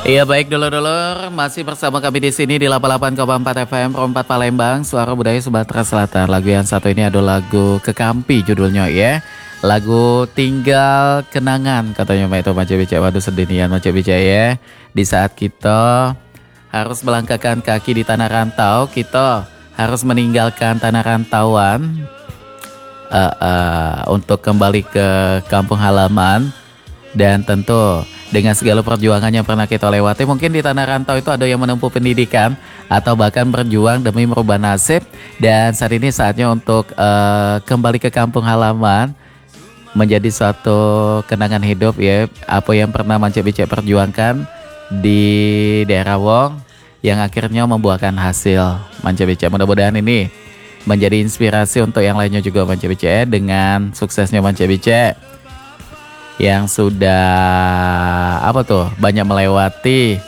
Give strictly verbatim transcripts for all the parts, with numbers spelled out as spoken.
Iya baik dulur-dulur, masih bersama kami di sini di delapan puluh delapan koma empat F M Pro empat Palembang, Suara Budaya Sumatera Selatan. Lagu yang satu ini adalah lagu Kekampi judulnya ya. Lagu Tinggal Kenangan katanya Mbak itu Mace Bice. Waduh sedinian Mace Bice ya. Di saat kita harus melangkahkan kaki di tanah rantau, kita harus meninggalkan tanah rantauan uh, uh, untuk kembali ke kampung halaman. Dan tentu dengan segala perjuangan yang pernah kita lewati, mungkin di tanah rantau itu ada yang menempuh pendidikan atau bahkan berjuang demi merubah nasib. Dan saat ini saatnya untuk uh, kembali ke kampung halaman, menjadi suatu kenangan hidup ya. Apa yang pernah Mance Bice perjuangkan di daerah Wong yang akhirnya membuahkan hasil. Mance Bice mudah-mudahan ini menjadi inspirasi untuk yang lainnya juga Mance Bice, dengan suksesnya Mance Bice yang sudah apa tuh banyak melewati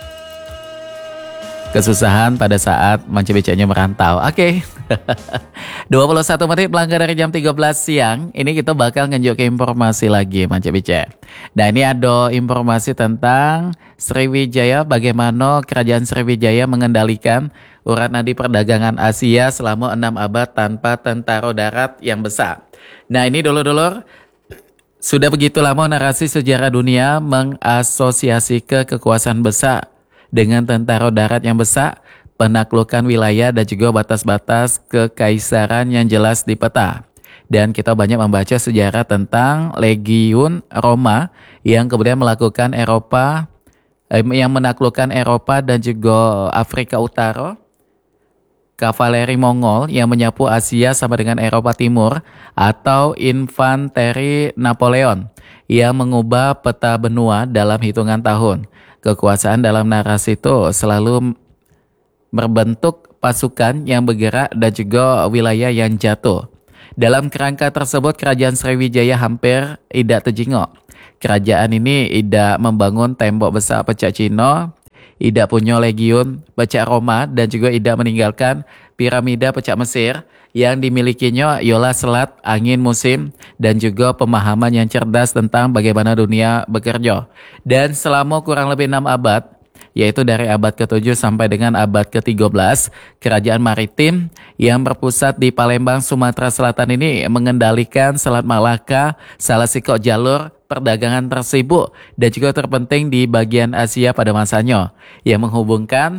kesusahan pada saat Mance Bice-nya merantau. Oke. Okay. dua puluh satu menit melangkah dari jam tiga belas siang. Ini kita bakal ngejuk ke informasi lagi Mance Bice. Nah, ini ada informasi tentang Sriwijaya, bagaimana kerajaan Sriwijaya mengendalikan urat nadi perdagangan Asia selama enam abad tanpa tentara darat yang besar. Nah, ini dulur-dulur, sudah begitu lama narasi sejarah dunia mengasosiasi ke kekuasaan besar dengan tentara darat yang besar, penaklukan wilayah dan juga batas-batas kekaisaran yang jelas di peta. Dan kita banyak membaca sejarah tentang Legiun Roma yang kemudian melakukan Eropa, eh, yang menaklukkan Eropa dan juga Afrika Utara. Kavaleri Mongol yang menyapu Asia sama dengan Eropa Timur, atau infanteri Napoleon yang mengubah peta benua dalam hitungan tahun. Kekuasaan dalam narasi itu selalu berbentuk pasukan yang bergerak dan juga wilayah yang jatuh. Dalam kerangka tersebut, kerajaan Sriwijaya hampir tidak terjengok. Kerajaan ini tidak membangun tembok besar pecah Cina, tidak punya legiun pecah Roma, dan juga tidak meninggalkan piramida pecah Mesir. Yang dimilikinya ialah selat angin musim dan juga pemahaman yang cerdas tentang bagaimana dunia bekerja. Dan selama kurang lebih enam abad, yaitu dari abad ketujuh sampai dengan abad ketiga belas, kerajaan maritim yang berpusat di Palembang, Sumatera Selatan ini mengendalikan Selat Malaka, salah satu jalur perdagangan tersibuk dan juga terpenting di bagian Asia pada masanya, yang menghubungkan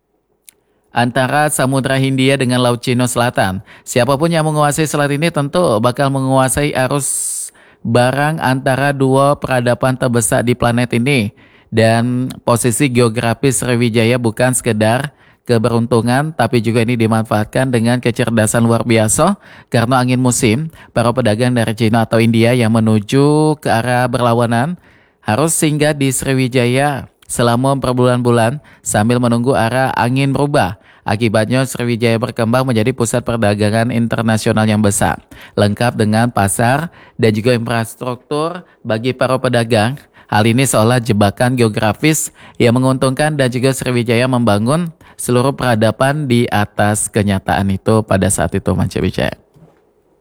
antara Samudra Hindia dengan Laut Cina Selatan. Siapapun yang menguasai selat ini tentu bakal menguasai arus barang antara dua peradaban terbesar di planet ini. Dan posisi geografis Sriwijaya bukan sekedar keberuntungan, tapi juga ini dimanfaatkan dengan kecerdasan luar biasa, karena angin musim, para pedagang dari Cina atau India yang menuju ke arah berlawanan harus singgah di Sriwijaya selama berbulan-bulan sambil menunggu arah angin berubah. Akibatnya Sriwijaya berkembang menjadi pusat perdagangan internasional yang besar, lengkap dengan pasar dan juga infrastruktur bagi para pedagang. Hal ini seolah jebakan geografis yang menguntungkan, dan juga Sriwijaya membangun seluruh peradaban di atas kenyataan itu pada saat itu Mance Bice.